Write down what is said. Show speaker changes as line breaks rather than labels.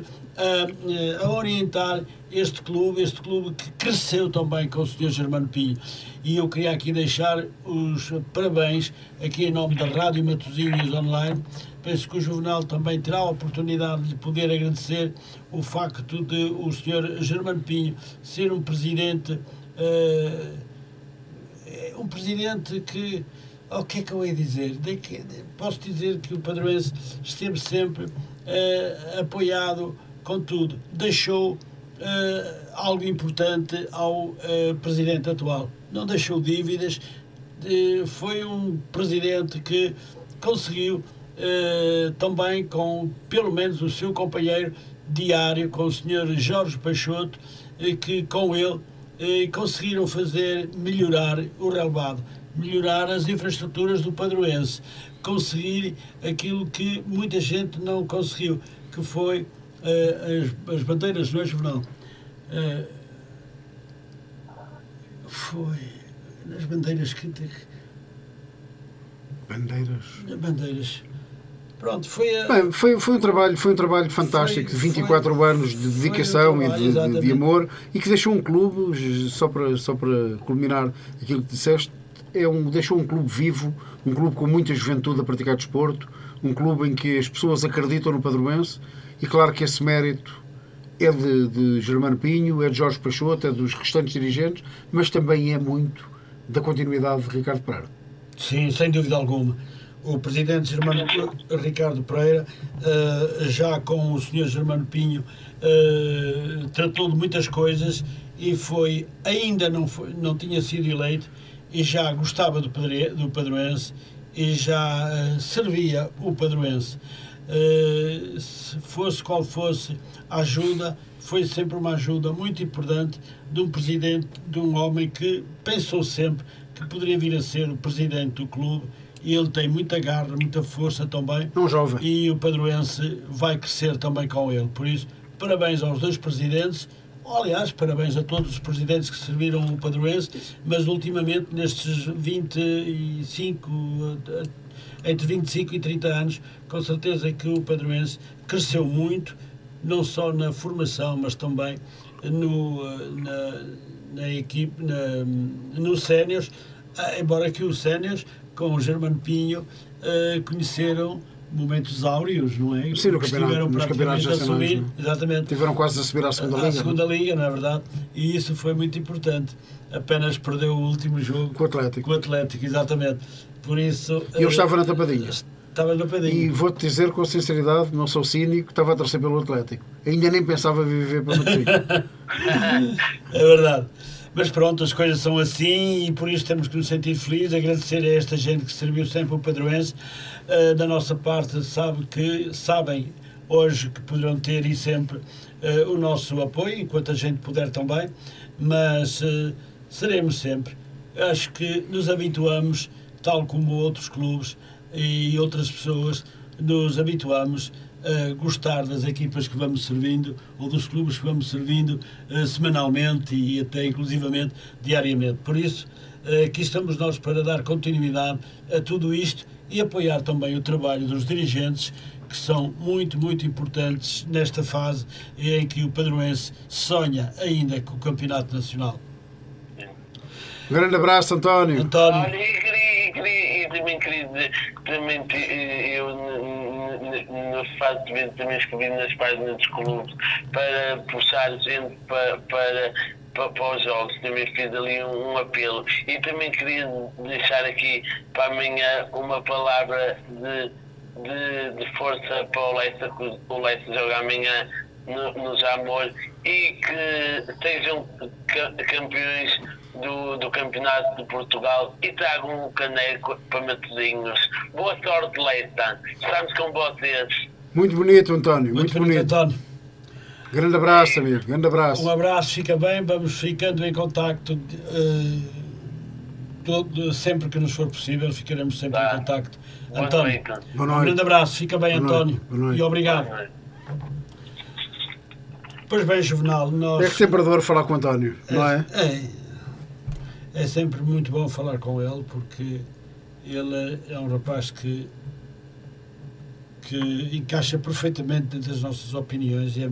a orientar este clube que cresceu também com o Sr. Germano Pinho. E eu queria aqui deixar os parabéns, aqui em nome da Rádio Matosinhos Online. Penso que o Juvenal também terá a oportunidade de poder agradecer o facto de o Sr. Germano Pinho ser um presidente que, o que é que eu ia dizer? Posso dizer que o Padroense esteve sempre apoiado com tudo. Deixou algo importante ao presidente atual. Não deixou dívidas. Foi um presidente que conseguiu também com, pelo menos, o seu companheiro diário, com o Sr. Jorge Peixoto, que com ele conseguiram melhorar o relevado, melhorar as infraestruturas do Padroense, conseguir aquilo que muita gente não conseguiu, que foi as bandeiras, não é, Juvenal? Foi nas bandeiras que... Bandeiras. Pronto,
foi um trabalho fantástico, de 24 anos de dedicação e de amor, e que deixou um clube, só para culminar aquilo que disseste, deixou um clube vivo, um clube com muita juventude a praticar desporto, um clube em que as pessoas acreditam no Padroense, e claro que esse mérito é de Germano Pinho, é de Jorge Peixoto, é dos restantes dirigentes, mas também é muito da continuidade de Ricardo Pereira.
Sim, sem dúvida alguma. O presidente Germano Ricardo Pereira, já com o Sr. Germano Pinho, tratou de muitas coisas e ainda não tinha sido eleito e já gostava do Padroense e já servia o Padroense. Se fosse qual fosse a ajuda, foi sempre uma ajuda muito importante de um presidente, de um homem que pensou sempre que poderia vir a ser o presidente do clube. E ele tem muita garra, muita força também.
Um jovem.
E o Padroense vai crescer também com ele. Por isso, parabéns aos dois presidentes. Aliás, parabéns a todos os presidentes que serviram o Padroense, mas ultimamente, nestes entre 25 e 30 anos, com certeza que o Padroense cresceu muito, não só na formação, mas também na equipe, nos séniores, embora que os séniores, com o Germano Pinho, conheceram momentos áureos, não é?
Sim, nos campeonatos
a subir, exatamente.
Tiveram quase a subir à segunda liga.
À segunda liga, não é verdade? E isso foi muito importante. Apenas perdeu o último jogo
com o Atlético,
exatamente. Por isso...
Eu estava na tapadinha.
Estava na tapadinha.
E vou-te dizer com sinceridade, não sou cínico, estava a torcer pelo Atlético. Ainda nem pensava viver para o Atlético.
É verdade. Mas pronto, as coisas são assim e por isso temos que nos sentir felizes, agradecer a esta gente que serviu sempre o Padroense. Da nossa parte, sabem hoje que poderão ter e sempre o nosso apoio, enquanto a gente puder também, mas seremos sempre. Acho que nos habituamos, tal como outros clubes e outras pessoas, nos habituamos a gostar das equipas que vamos servindo ou dos clubes que vamos servindo semanalmente e até inclusivamente diariamente. Por isso, aqui estamos nós para dar continuidade a tudo isto e apoiar também o trabalho dos dirigentes, que são muito, muito importantes nesta fase em que o Padroense sonha ainda com o Campeonato Nacional.
Um grande abraço, António.
Eu também queria dizer que eu no fato de também escrevi nas páginas dos clubes para puxar gente para os jogos, também fiz ali um apelo e também queria deixar aqui para amanhã uma palavra de força para o Leicester, que o Leicester joga amanhã no Jamor e que sejam campeões do Campeonato de Portugal e tragam um caneco para Matosinhos. Boa sorte, Leicester. Estamos com vocês.
Muito bonito, António. Muito bonito.
António.
Grande abraço, amigo. Grande abraço.
Um abraço, fica bem. Vamos ficando em contacto. Sempre que nos for possível, ficaremos sempre em contacto. António,
boa noite.
Um grande abraço. Fica bem, António. E obrigado. Pois bem, Juvenal, nós...
É sempre adoro falar com o António, não é?
É sempre muito bom falar com ele, porque ele é um rapaz que encaixa perfeitamente dentro das nossas opiniões e é